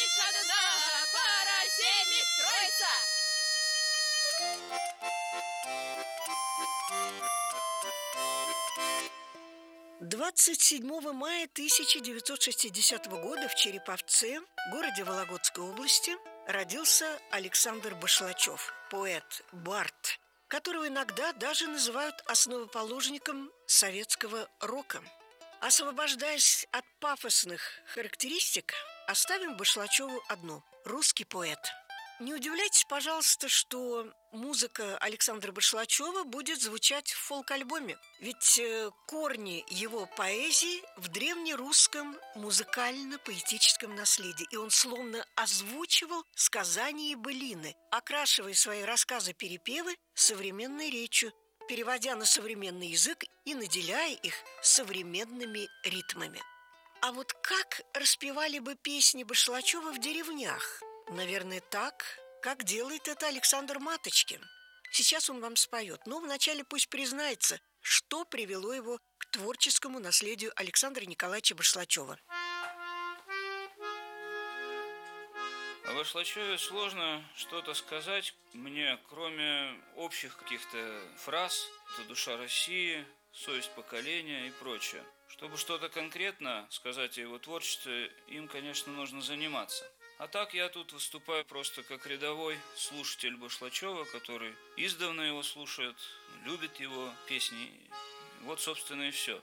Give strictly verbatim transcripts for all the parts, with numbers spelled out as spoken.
шадана, пара семь троица. двадцать седьмого мая тысяча девятьсот шестидесятого года в Череповце, городе Вологодской области, родился Александр Башлачев, поэт, бард, которого иногда даже называют основоположником советского рока. Освобождаясь от пафосных характеристик, оставим Башлачеву одно – русский поэт. Не удивляйтесь, пожалуйста, что музыка Александра Башлачева будет звучать в фолк-альбоме. Ведь корни его поэзии в древнерусском музыкально-поэтическом наследии. И он словно озвучивал сказания и былины, окрашивая свои рассказы-перепевы современной речью, переводя на современный язык и наделяя их современными ритмами. А вот как распевали бы песни Башлачева в деревнях? Наверное, так, как делает это Александр Маточкин. Сейчас он вам споет, но вначале пусть признается, что привело его к творческому наследию Александра Николаевича Башлачева. О Башлачеве сложно что-то сказать мне, кроме общих каких-то фраз: «Это душа России», «Совесть поколения» и прочее. Чтобы что-то конкретно сказать о его творчестве, им, конечно, нужно заниматься. А так я тут выступаю просто как рядовой слушатель Башлачева, который издавна его слушает, любит его песни. Вот, собственно, и все.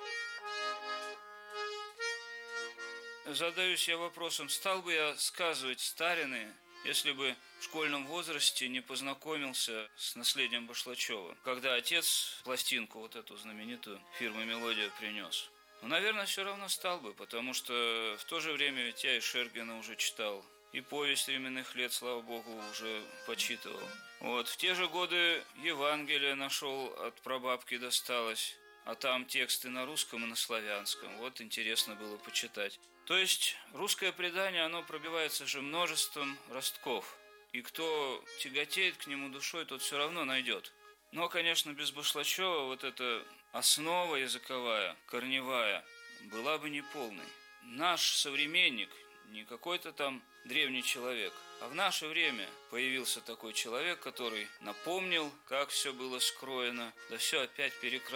Задаюсь я вопросом, стал бы я сказывать старины, если бы в школьном возрасте не познакомился с наследием Башлачева, когда отец пластинку вот эту знаменитую фирмы «Мелодия» принес. Ну, наверное, все равно стал бы, потому что в то же время ведь я и Шергина уже читал, и «Повесть временных лет», слава богу, уже почитывал. Вот, в те же годы Евангелие нашел, от прабабки досталось, а там тексты на русском и на славянском. Вот интересно было почитать. То есть русское предание, оно пробивается же множеством ростков, и кто тяготеет к нему душой, тот все равно найдет. Но, конечно, без Башлачева вот эта основа языковая, корневая, была бы неполной. Наш современник, не какой-то там древний человек, а в наше время появился такой человек, который напомнил, как все было скроено, да все опять перекрасил.